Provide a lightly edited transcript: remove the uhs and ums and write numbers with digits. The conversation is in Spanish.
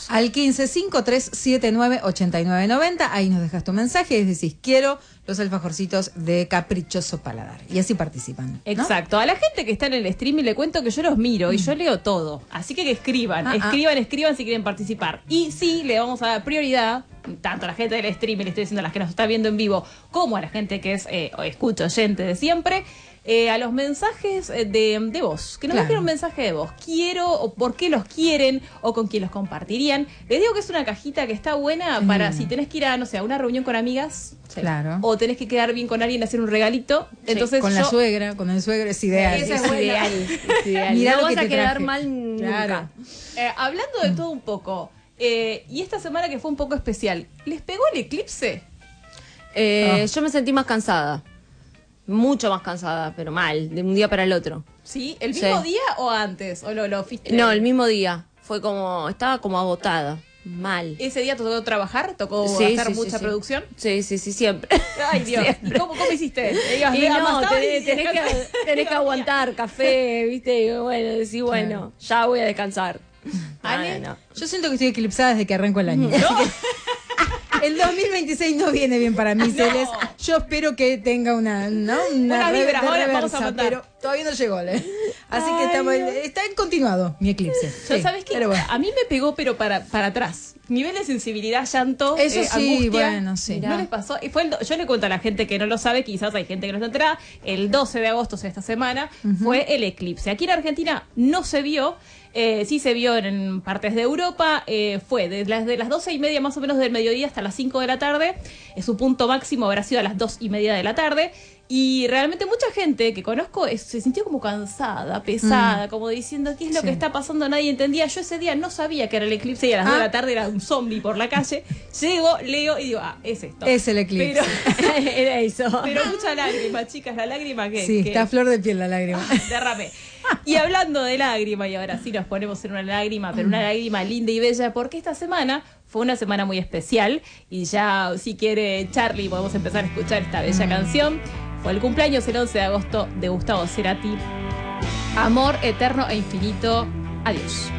Al 1553798990, ahí nos dejas tu mensaje y decís, quiero los alfajorcitos de Caprichoso Paladar. Y así participan, ¿no? Exacto. A la gente que está en el streaming le cuento que yo los miro y yo leo todo. Así que escriban, escriban si quieren participar. Y sí, le vamos a dar prioridad, tanto a la gente del streaming, le estoy diciendo a las que nos está viendo en vivo, como a la gente que es escucha, oyente de siempre, a los mensajes de voz, que nos dejen un mensaje de voz. Quiero, o por qué los quieren, o con quién los compartirían. Les digo que es una cajita que está buena para si tenés que ir a, no sé, a una reunión con amigas, o tenés que quedar bien con alguien, hacer un regalito. Entonces con la suegra, con el suegro es ideal. Es ideal. Mirá no lo que vas a te quedar traje. mal nunca. Hablando de todo un poco, y esta semana que fue un poco especial, ¿les pegó el eclipse? Yo me sentí más cansada. Mucho más cansada, pero mal, de un día para el otro. ¿Sí? ¿El mismo día o antes? ¿O lo fuiste? No, el mismo día. Fue como, estaba como agotada. Mal. ¿Ese día te tocó trabajar? ¿Tocó hacer mucha producción? Sí, siempre. Ay, Dios. ¿Y cómo hiciste? Tenés que aguantar café, ¿viste? Y bueno, decís, bueno, ya voy a descansar. No. Yo siento que estoy eclipsada desde que arranco el año. El 2026 no viene bien para mí, Celes. Yo espero que tenga una vibra, ahora vamos a mandar. Pero todavía no llegó, Así que está en continuado mi eclipse. ¿Sabes qué? Bueno. A mí me pegó, pero para atrás. Nivel de sensibilidad, llanto, eso sí, angustia. Bueno, sí. ¿No les pasó? Y yo le cuento a la gente que no lo sabe, quizás hay gente que no está enterada. El 12 de agosto, o sea, esta semana, fue el eclipse. Aquí en Argentina no se vio. Sí se vio en partes de Europa, fue desde las 12:30 más o menos del mediodía hasta las 5 de la tarde. Su punto máximo habrá sido a las 2:30 de la tarde. Y realmente mucha gente que conozco se sintió como cansada, pesada, como diciendo, ¿qué es lo que está pasando? Nadie entendía. Yo ese día no sabía que era el eclipse y a las 2 de la tarde era un zombie por la calle. Llego, leo y digo, es esto. Es el eclipse. Era eso. Pero mucha lágrima, chicas, la lágrima que... Sí, está a flor de piel la lágrima. Derramé. Y hablando de lágrima, y ahora sí nos ponemos en una lágrima, pero una lágrima linda y bella, porque esta semana fue una semana muy especial. Y ya, si quiere Charlie, podemos empezar a escuchar esta bella canción. Fue el cumpleaños el 11 de agosto de Gustavo Cerati. Amor eterno e infinito. Adiós.